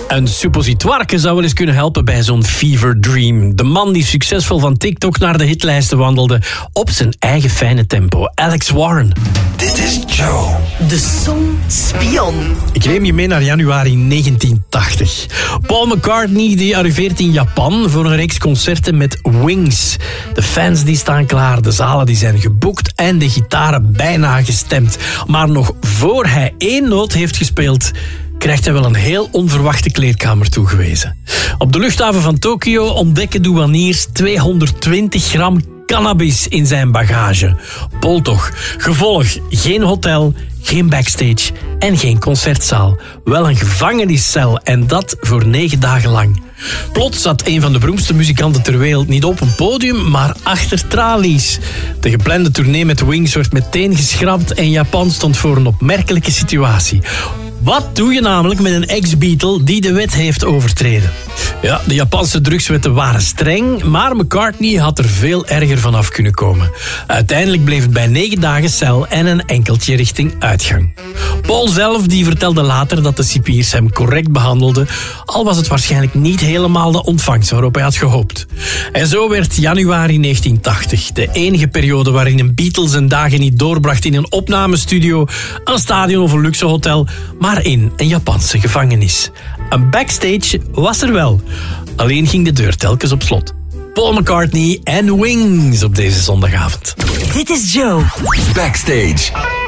Een suppositoireke zou wel eens kunnen helpen bij zo'n fever dream. De man die succesvol van TikTok naar de hitlijsten wandelde op zijn eigen fijne tempo. Alex Warren. Dit is Joe. De Song Spion. Ik neem je mee naar januari 1980. Paul McCartney die arriveert in Japan voor een reeks concerten met Wings. De fans die staan klaar, de zalen die zijn geboekt en de gitaren bijna gestemd. Maar nog voor hij 1 noot heeft gespeeld, krijgt hij wel een heel onverwachte kleedkamer toegewezen. Op de luchthaven van Tokio ontdekken douaniers 220 gram cannabis in zijn bagage. Paul toch. Gevolg: geen hotel, geen backstage en geen concertzaal. Wel een gevangeniscel en dat voor 9 dagen lang. Plots zat een van de beroemdste muzikanten ter wereld niet op een podium, maar achter tralies. De geplande tournee met Wings werd meteen geschrapt en Japan stond voor een opmerkelijke situatie. Wat doe je namelijk met een ex-Beatle die de wet heeft overtreden? Ja, de Japanse drugswetten waren streng, maar McCartney had er veel erger van af kunnen komen. Uiteindelijk bleef het bij 9 dagen cel en een enkeltje richting uitgang. Paul zelf die vertelde later dat de cipiers hem correct behandelden, al was het waarschijnlijk niet helemaal de ontvangst waarop hij had gehoopt. En zo werd januari 1980 de enige periode waarin een Beatle zijn dagen niet doorbracht in een opnamestudio, een stadion of een luxe hotel, maar in een Japanse gevangenis. Een backstage was er wel. Alleen ging de deur telkens op slot. Paul McCartney en Wings op deze zondagavond. Dit is Joe. Backstage.